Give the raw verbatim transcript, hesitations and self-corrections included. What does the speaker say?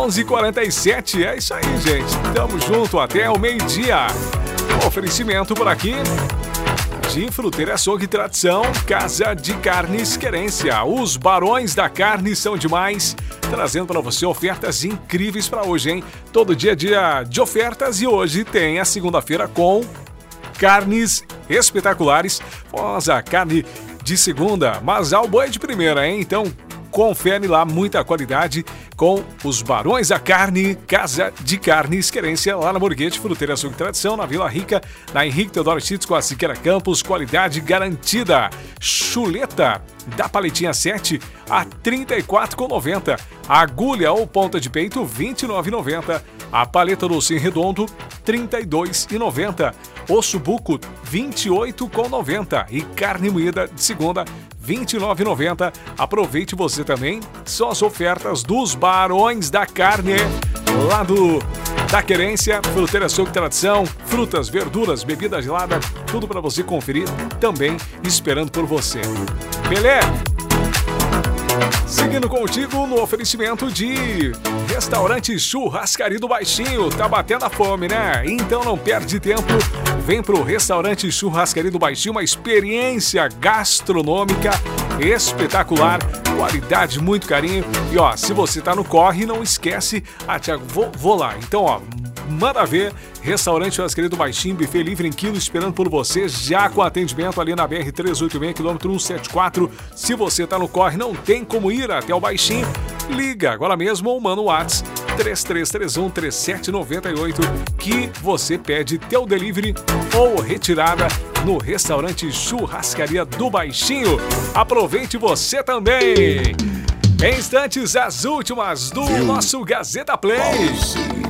onze e quarenta e sete. É isso aí, gente. Tamo junto até o meio-dia. Oferecimento por aqui de Fruteira Açougue Tradição, Casa de Carnes Querência. Os barões da carne são demais, trazendo para você ofertas incríveis para hoje, hein? Todo dia é dia de ofertas e hoje tem a segunda-feira com carnes espetaculares. Famosa carne de segunda, mas ao boi de primeira, hein? Então, confere lá, muita qualidade com os Barões da Carne, Casa de Carnes Querência, lá na Morguete, Fruteira Açougue Tradição, na Vila Rica, na Henrique Teodoro Chitz com a Siqueira Campos, qualidade garantida. Chuleta da paletinha sete a trinta e quatro reais e noventa centavos. Agulha ou ponta de peito, vinte e nove reais e noventa centavos. A paleta doce em redondo, trinta e dois reais e noventa centavos. Osso buco, vinte e oito reais e noventa centavos. E carne moída de segunda, vinte e nove reais e noventa centavos. Aproveite você também, são as ofertas dos Barões da Carne, lá do da Querência, Fruteira Açougue Tradição, frutas, verduras, bebida gelada, tudo para você conferir, também esperando por você. Beleza? Seguindo contigo no oferecimento de Restaurante Churrascaria do Baixinho. Tá batendo a fome, né? Então não perde tempo. Vem pro Restaurante Churrascaria do Baixinho, uma experiência gastronômica espetacular, qualidade, muito carinho. E ó, se você tá no corre, não esquece. Ah, Thiago, vou, vou lá. Então, ó, manda ver. Restaurante Churrascaria do Baixinho, buffet livre em quilo, esperando por você, já com atendimento ali na B R trezentos e oitenta e seis, quilômetro cento e setenta e quatro. Se você tá no corre, não tem como ir até o Baixinho, liga agora mesmo ou manda o WhatsApp três três três um, três sete nove oito que você pede teu delivery ou retirada no Restaurante Churrascaria do Baixinho. Aproveite você também. Em instantes, as últimas do nosso Gazeta Play.